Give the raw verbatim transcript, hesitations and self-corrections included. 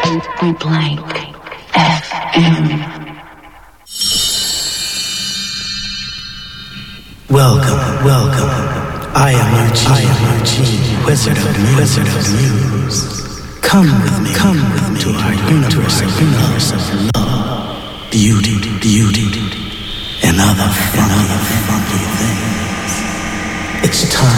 Point Blank F M. Welcome, welcome. I am Eugene, I am Eugene, Wizard of Muse, Wizard of Muse. Come with me, come with me to our universe of universe of love, beauty, beauty, and other funky, funky things. It's time.